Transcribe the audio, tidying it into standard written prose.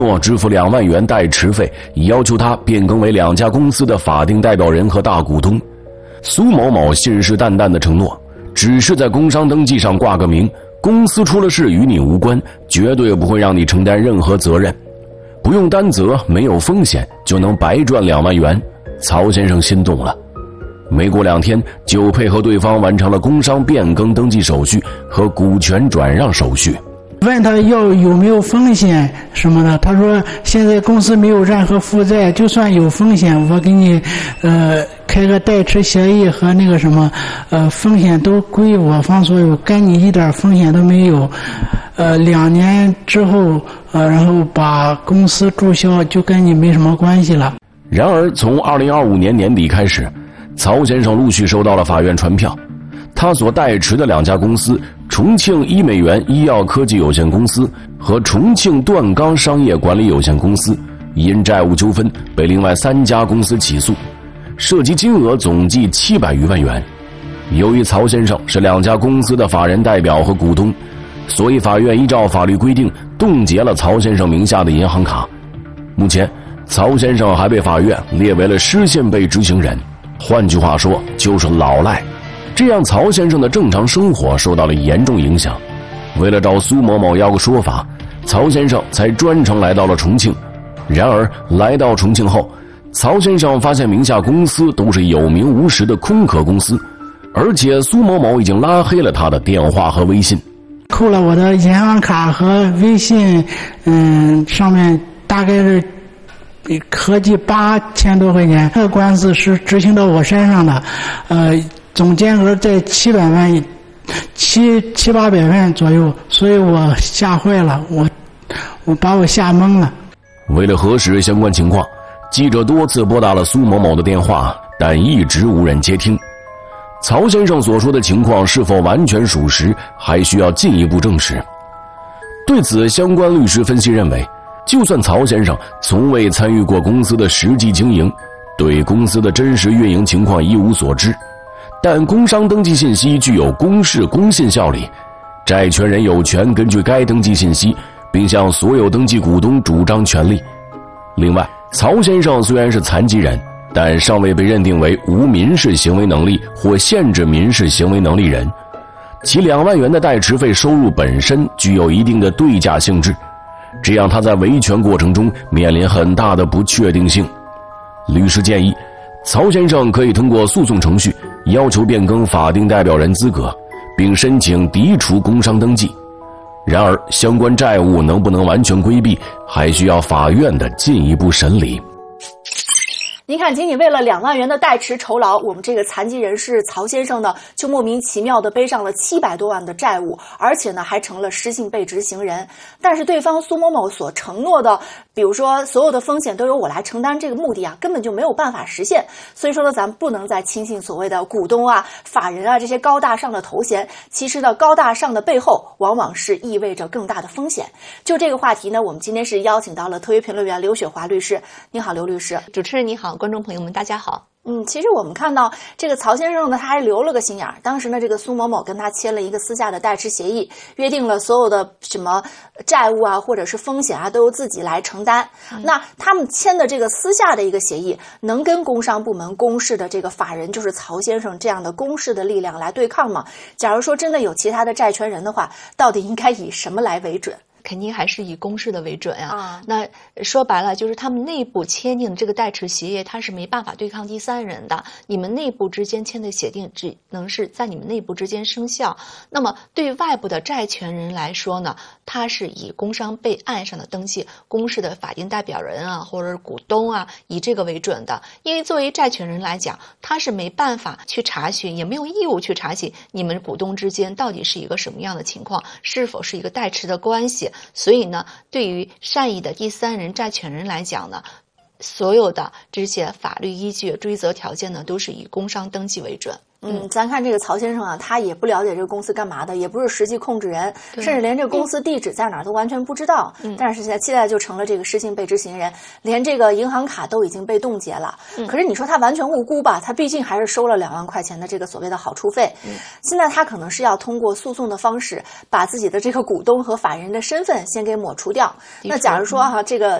支付2万元代持费，要求他变更为2家公司的法定代表人和大股东。苏某某信誓旦旦地承诺，只是在工商登记上挂个名，公司出了事与你无关，绝对不会让你承担任何责任，不用担责，没有风险，就能白赚2万元。曹先生心动了，没过2天就配合对方完成了工商变更登记手续和股权转让手续。 问他有没有风险什么的，他说现在公司没有任何负债，就算有风险，我给你开个代持协议和那个什么风险都归我方所有，跟你一点风险都没有。2年之后然后把公司注销，就跟你没什么关系了。 然而从2025年年底开始，曹先生陆续收到了法院传票，他所代持的2家公司重庆医美元医药科技有限公司和重庆段钢商业管理有限公司因债务纠纷被另外3家公司起诉，涉及金额总计700余万元。由于曹先生是2家公司的法人代表和股东，所以法院依照法律规定冻结了曹先生名下的银行卡。目前曹先生还被法院列为了失信被执行人，换句话说就是老赖。这样曹先生的正常生活受到了严重影响。为了找苏某某要个说法，曹先生才专程来到了重庆。然而来到重庆后，曹先生发现名下公司都是有名无实的空壳公司，而且苏某某已经拉黑了他的电话和微信， 扣了我的银行卡和微信，上面大概是合计8000多块钱。这个官司是执行到我身上的，总金额在700万700-800万左右，所以我吓坏了，我把我吓懵了。 为了核实相关情况，记者多次拨打了苏某某的电话，但一直无人接听。曹先生所说的情况是否完全属实，还需要进一步证实。对此，相关律师分析认为，就算曹先生从未参与过公司的实际经营，对公司的真实运营情况一无所知，但工商登记信息具有公示公信效力，债权人有权根据该登记信息并向所有登记股东主张权利。另外，曹先生虽然是残疾人，但尚未被认定为无民事行为能力或限制民事行为能力人，其2万元的代持费收入本身具有一定的对价性质，这样他在维权过程中面临很大的不确定性。律师建议，曹先生可以通过诉讼程序要求变更法定代表人资格，并申请涤除工商登记。然而，相关债务能不能完全规避，还需要法院的进一步审理。 您看，仅仅为了2万元的代持酬劳，我们这个残疾人士曹先生呢，就莫名其妙的背上了700多万的债务，而且呢，还成了失信被执行人。但是对方苏某某所承诺的，比如说所有的风险都由我来承担，这个目的啊，根本就没有办法实现。所以说呢，咱们不能再轻信所谓的股东啊、法人啊这些高大上的头衔。其实呢，高大上的背后，往往是意味着更大的风险。就这个话题呢，我们今天是邀请到了特约评论员刘雪华律师。你好，刘律师。 主持人你好，观众朋友们大家好。 其实我们看到这个曹先生呢，他还留了个心眼儿。当时呢，这个苏某某跟他签了一个私下的代持协议，约定了所有的什么债务啊，或者是风险啊，都由自己来承担。那他们签的这个私下的一个协议，能跟工商部门公示的这个法人，就是曹先生这样的公示的力量来对抗吗？假如说真的有其他的债权人的话，到底应该以什么来为准？ 肯定还是以公示的为准啊。那说白了就是他们内部签订的这个代持协议，它是没办法对抗第三人的。你们内部之间签的协定只能是在你们内部之间生效。那么对外部的债权人来说呢，他是以工商备案上的登记公示的法定代表人啊，或者是股东啊，以这个为准的。因为作为债权人来讲，他是没办法去查询，也没有义务去查询你们股东之间到底是一个什么样的情况，是否是一个代持的关系。所以呢，对于善意的第三人债权人来讲呢，所有的这些法律依据、追责条件呢，都是以工商登记为准。 咱看这个曹先生啊，他也不了解这个公司干嘛的，也不是实际控制人，甚至连这个公司地址在哪儿都完全不知道。但是现在就成了这个失信被执行人，连这个银行卡都已经被冻结了。可是你说他完全无辜吧？他毕竟还是收了2万块钱的这个所谓的好处费。现在他可能是要通过诉讼的方式，把自己的这个股东和法人的身份先给抹除掉。那假如说这个